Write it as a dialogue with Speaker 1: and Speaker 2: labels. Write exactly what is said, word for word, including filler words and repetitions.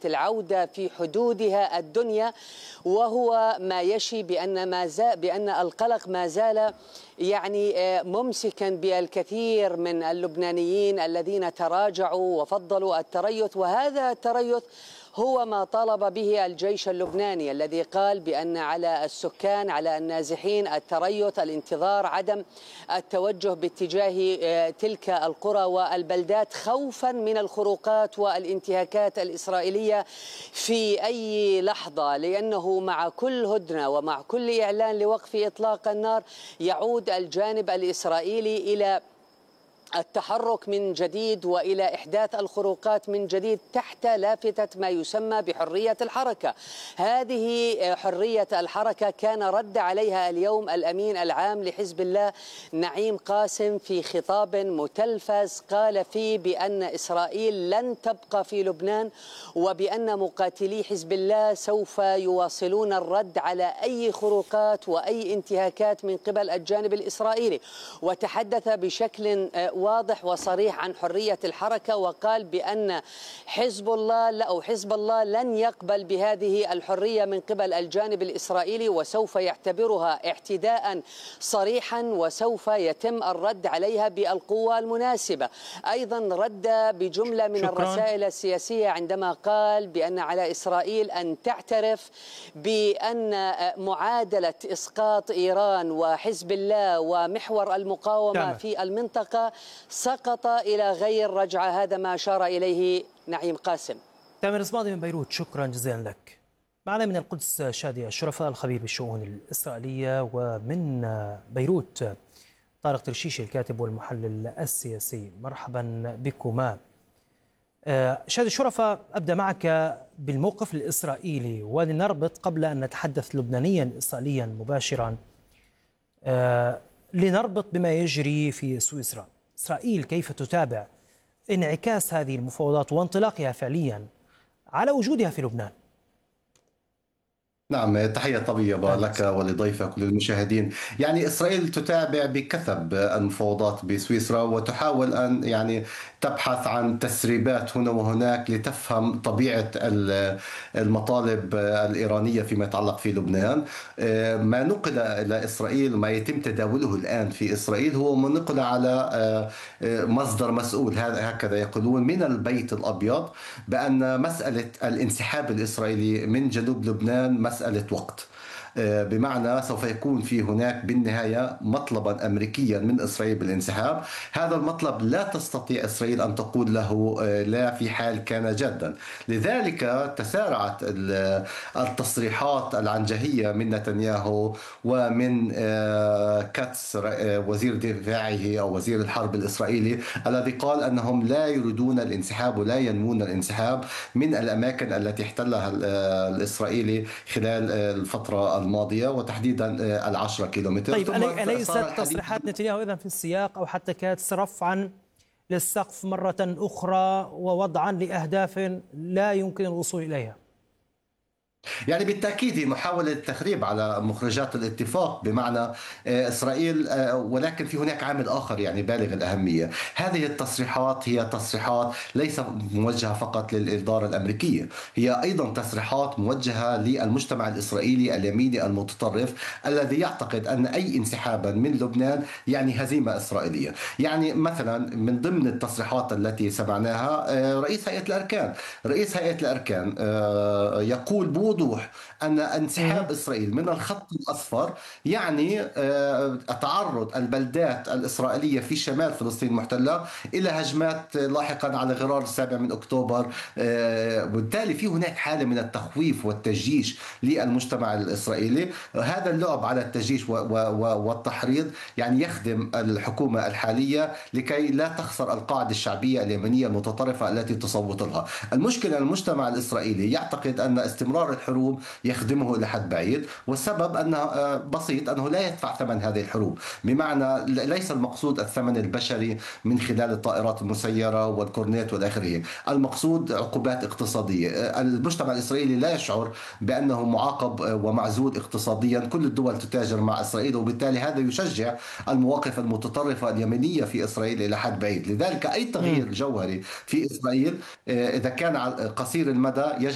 Speaker 1: العودة في حدودها الدنيا، وهو ما يشي بأن ما زال بأن القلق ما زال يعني ممسكا بالكثير من اللبنانيين الذين تراجعوا وفضلوا التريث. وهذا التريث هو ما طالب به الجيش اللبناني الذي قال بأن على السكان، على النازحين التريث، الانتظار، عدم التوجه باتجاه تلك القرى والبلدات خوفا من الخروقات والانتهاكات الإسرائيلية في أي لحظة، لأنه مع كل هدنة ومع كل إعلان لوقف إطلاق النار يعود الجانب الإسرائيلي إلى التحرك من جديد وإلى إحداث الخروقات من جديد تحت لافتة ما يسمى بحرية الحركة. هذه حرية الحركة كان رد عليها اليوم الأمين العام لحزب الله نعيم قاسم في خطاب متلفز قال فيه بأن إسرائيل لن تبقى في لبنان، وبأن مقاتلي حزب الله سوف يواصلون الرد على أي خروقات وأي انتهاكات من قبل الجانب الإسرائيلي. وتحدث بشكل واضح وصريح عن حرية الحركة، وقال بأن حزب الله أو حزب الله لن يقبل بهذه الحرية من قبل الجانب الإسرائيلي، وسوف يعتبرها اعتداء صريحا وسوف يتم الرد عليها بالقوة المناسبة. أيضا رد بجملة من شكرا. الرسائل السياسية عندما قال بأن على إسرائيل أن تعترف بأن معادلة إسقاط إيران وحزب الله ومحور المقاومة تمام. في المنطقة سقط إلى غير رجعة. هذا ما أشار إليه نعيم قاسم.
Speaker 2: تامر صمادي من بيروت، شكرا جزيلا لك. معنا من القدس شادي الشرفاء الخبير بالشؤون الإسرائيلية، ومن بيروت طارق ترشيشي الكاتب والمحلل السياسي. مرحبا بكما. شادي الشرفاء، أبدأ معك بالموقف الإسرائيلي ولنربط قبل أن نتحدث لبنانيا إسرائيليا مباشرا، لنربط بما يجري في سويسرا. إسرائيل كيف تتابع انعكاس هذه المفاوضات وانطلاقها فعليا على وجودها في لبنان؟
Speaker 3: نعم، تحية طيبة لك ولضيفك وللمشاهدين. يعني إسرائيل تتابع بكثب المفاوضات بسويسرا وتحاول أن يعني تبحث عن تسريبات هنا وهناك لتفهم طبيعة المطالب الإيرانية فيما يتعلق في لبنان. ما نقل إلى إسرائيل، ما يتم تداوله الآن في إسرائيل، هو ما نقل على مصدر مسؤول، هكذا يقولون، من البيت الأبيض، بأن مسألة الانسحاب الإسرائيلي من جنوب لبنان مسألة وقت، بمعنى سوف يكون في هناك بالنهاية مطلبا أمريكيا من إسرائيل بالانسحاب. هذا المطلب لا تستطيع إسرائيل أن تقول له لا في حال كان جدا. لذلك تسارعت التصريحات العنجهية من نتنياهو ومن كاتس وزير دفاعه أو وزير الحرب الإسرائيلي، الذي قال أنهم لا يريدون الانسحاب ولا ينمون الانسحاب من الأماكن التي احتلها الإسرائيلي خلال الفترة الماضية، وتحديدا العشرة كيلومتر.
Speaker 2: طيب، أليست تصريحات نتنياهو إذن في السياق، أو حتى كانت رفعا للسقف مرة أخرى ووضعا لأهداف لا يمكن الوصول إليها؟
Speaker 3: يعني بالتأكيد محاولة تخريب على مخرجات الاتفاق، بمعنى إسرائيل، ولكن في هناك عامل آخر يعني بالغ الأهمية. هذه التصريحات هي تصريحات ليس موجهة فقط للإدارة الأمريكية، هي أيضا تصريحات موجهة للمجتمع الإسرائيلي اليميني المتطرف الذي يعتقد أن أي انسحابا من لبنان يعني هزيمة إسرائيلية. يعني مثلا من ضمن التصريحات التي سمعناها رئيس هيئة الأركان رئيس هيئة الأركان يقول بوضوح أن انسحاب إسرائيل من الخط الأصفر يعني تعرض البلدات الإسرائيلية في شمال فلسطين المحتلة إلى هجمات لاحقا على غرار السابع من أكتوبر. وبالتالي في هناك حالة من التخويف والتجيش للمجتمع الإسرائيلي. هذا اللعب على التجيش والتحريض يعني يخدم الحكومة الحالية لكي لا تخسر القاعدة الشعبية اليمنية المتطرفة التي تصوت لها. المشكلة المجتمع الإسرائيلي يعتقد أن استمرار الحروب يخدمه إلى حد بعيد، والسبب أنه بسيط، أنه لا يدفع ثمن هذه الحروب. بمعنى ليس المقصود الثمن البشري من خلال الطائرات المسيرة والكورنيت والآخره، المقصود عقوبات اقتصادية. المجتمع الإسرائيلي لا يشعر بأنه معاقب ومعزول اقتصاديا، كل الدول تتاجر مع إسرائيل، وبالتالي هذا يشجع المواقف المتطرفة اليمنية في إسرائيل إلى حد بعيد. لذلك أي تغيير جوهري في إسرائيل إذا كان قصير المدى يجب